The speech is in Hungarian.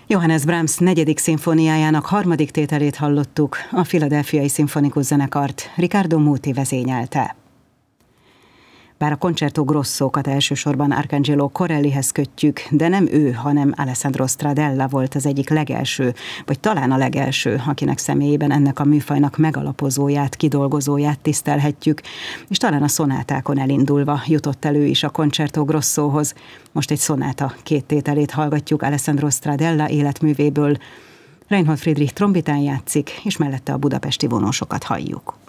Johannes Brahms 4. szimfóniájának 3. tételét hallottuk, a Philadelphiai Szimfonikus Zenekart Riccardo Muti vezényelte. Bár a Concerto Grossókat elsősorban Arcangelo Corellihez kötjük, de nem ő, hanem Alessandro Stradella volt az egyik legelső, vagy talán a legelső, akinek személyében ennek a műfajnak megalapozóját, kidolgozóját tisztelhetjük, és talán a szonátákon elindulva jutott elő is a Concerto Grossóhoz. Most egy szonáta 2 tételét hallgatjuk Alessandro Stradella életművéből. Reinhold Friedrich trombitán játszik, és mellette a budapesti vonósokat halljuk.